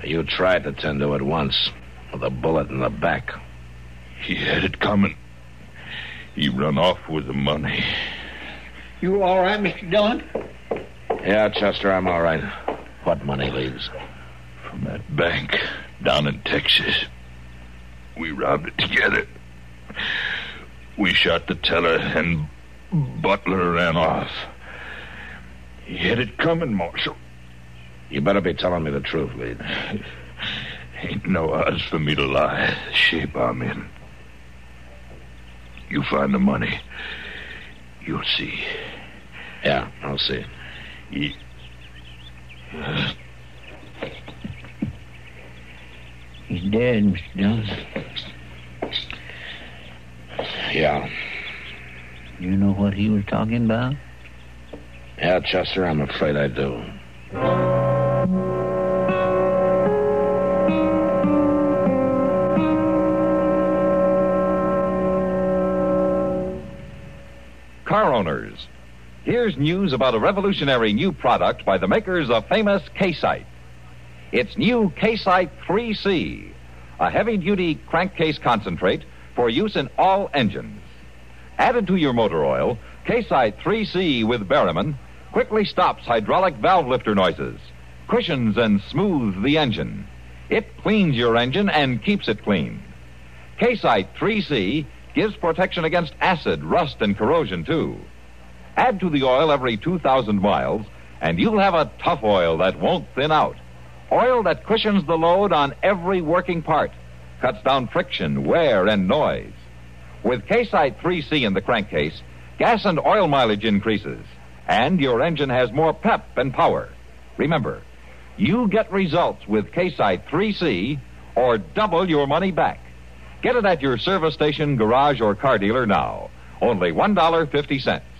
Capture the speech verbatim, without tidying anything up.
You tried to tend to it once, with a bullet in the back. He had it coming. He run off with the money. You all right, Mister Dillon? Yeah, Chester, I'm all right. What money leaves? From that bank down in Texas. We robbed it together. We shot the teller, and Butler ran off. He had it coming, Marshal. You better be telling me the truth, Lead. Ain't no odds for me to lie. The shape I'm in. You find the money. You'll see. Yeah, I'll see. He... Uh... He's dead, Mister Dillon. Yeah. You know what he was talking about? Yeah, Chester, I'm afraid I do. Car owners, here's news about a revolutionary new product by the makers of famous K-Site. It's new K-Site three C, a heavy-duty crankcase concentrate for use in all engines. Added to your motor oil, K-Site three C with Berryman quickly stops hydraulic valve lifter noises, cushions and smooths the engine. It cleans your engine and keeps it clean. K-Site three C gives protection against acid, rust, and corrosion, too. Add to the oil every two thousand miles, and you'll have a tough oil that won't thin out. Oil that cushions the load on every working part, cuts down friction, wear, and noise. With K-Site three C in the crankcase, gas and oil mileage increases, and your engine has more pep and power. Remember, you get results with K-Site three C or double your money back. Get it at your service station, garage, or car dealer now. Only one dollar and fifty cents.